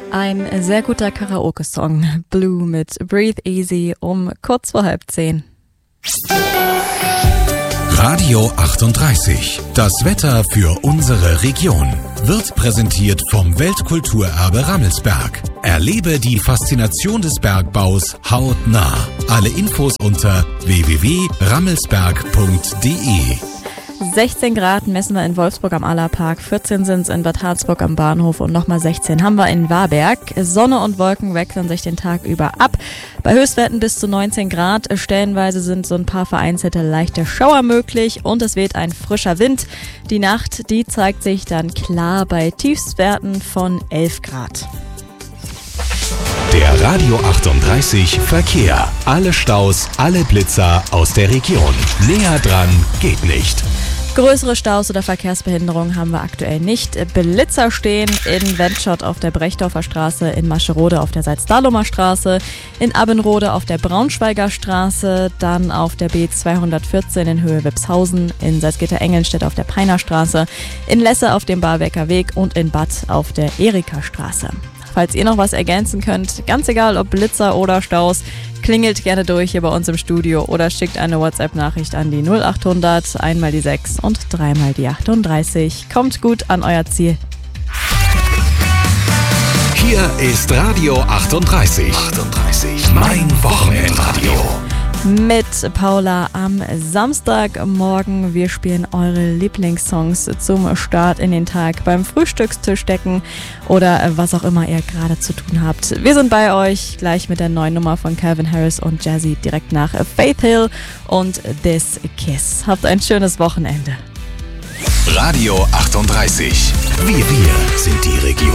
Ein sehr guter Karaoke-Song, Blue mit Breathe Easy um kurz vor 9:30. Radio 38. Das Wetter für unsere Region wird präsentiert vom Weltkulturerbe Rammelsberg. Erlebe die Faszination des Bergbaus hautnah. Alle Infos unter www.rammelsberg.de. 16 Grad messen wir in Wolfsburg am Allerpark, 14 sind es in Bad Harzburg am Bahnhof und nochmal 16 haben wir in Warberg. Sonne und Wolken wechseln sich den Tag über ab. Bei Höchstwerten bis zu 19 Grad. Stellenweise sind so ein paar vereinzelte leichte Schauer möglich und es weht ein frischer Wind. Die Nacht, die zeigt sich dann klar bei Tiefstwerten von 11 Grad. Der Radio 38 Verkehr. Alle Staus, alle Blitzer aus der Region. Näher dran geht nicht. Größere Staus oder Verkehrsbehinderungen haben wir aktuell nicht. Blitzer stehen in Wendschott auf der Brechdorfer Straße, in Mascherode auf der Salzdahlumer Straße, in Abbenrode auf der Braunschweiger Straße, dann auf der B214 in Höhe Wipshausen, in Salzgitter-Engelnstedt auf der Peiner Straße, in Lesse auf dem Barbecker Weg und in Bad auf der Erika Straße. Falls ihr noch was ergänzen könnt, ganz egal ob Blitzer oder Staus, klingelt gerne durch hier bei uns im Studio oder schickt eine WhatsApp-Nachricht an die 0800 einmal die 6 und dreimal die 38. Kommt gut an euer Ziel. Hier ist Radio 38. Mein Wochenendradio. Mit Paula am Samstagmorgen. Wir spielen eure Lieblingssongs zum Start in den Tag beim Frühstückstisch decken oder was auch immer ihr gerade zu tun habt. Wir sind bei euch gleich mit der neuen Nummer von Calvin Harris und Jazzy direkt nach Faith Hill und This Kiss. Habt ein schönes Wochenende. Radio 38. Wir sind die Region.